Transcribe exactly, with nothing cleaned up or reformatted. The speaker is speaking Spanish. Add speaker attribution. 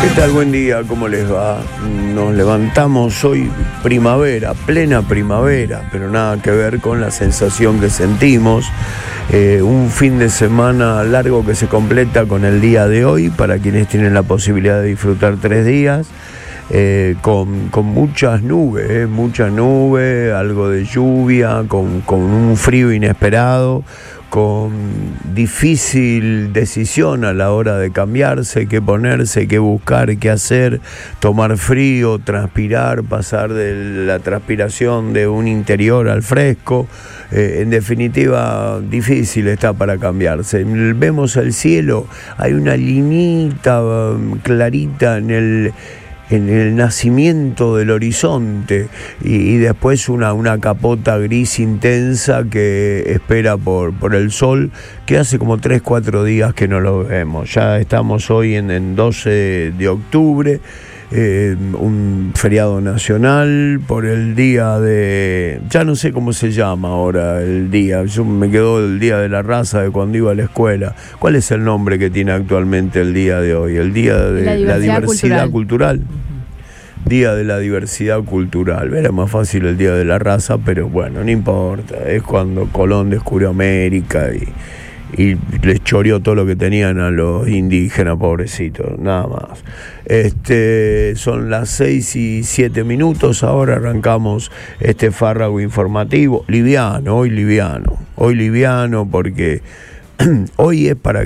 Speaker 1: ¿Qué tal? Buen día, ¿cómo les va? Nos levantamos hoy primavera, plena primavera, pero nada que ver con la sensación que sentimos. Eh, un fin de semana largo que se completa con el día de hoy, para quienes tienen la posibilidad de disfrutar tres días. Eh, con, con muchas nubes, eh, mucha nube, algo de lluvia, con, con un frío inesperado, con difícil decisión a la hora de cambiarse, qué ponerse, qué buscar, qué hacer, tomar frío, transpirar, pasar de la transpiración de un interior al fresco. Eh, en definitiva, difícil está para cambiarse. Vemos el cielo, hay una linita um, clarita en el en el nacimiento del horizonte y, y después una, una capota gris intensa que espera por, por el sol, que hace como tres, cuatro días que no lo vemos. Ya estamos hoy en, en doce de octubre, eh, un feriado nacional por el día de... ya no sé cómo se llama ahora el día, yo me quedó el día de la raza de cuando iba a la escuela. ¿Cuál es el nombre que tiene actualmente el día de hoy? El día de la diversidad, la diversidad cultural. cultural. Día de la diversidad cultural. Era más fácil el día de la raza, pero bueno, no importa. Es cuando Colón descubrió América y, y les choreó todo lo que tenían a los indígenas, pobrecitos, nada más. Este, son las seis y siete minutos, ahora arrancamos este fárrago informativo, liviano, hoy liviano, hoy liviano porque hoy es para